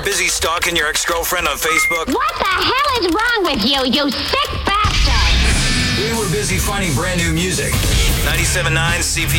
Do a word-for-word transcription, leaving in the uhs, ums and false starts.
busy stalking your ex-girlfriend on Facebook? What the hell is wrong with you, you sick bastard? We were busy finding brand new music. ninety-seven point nine C P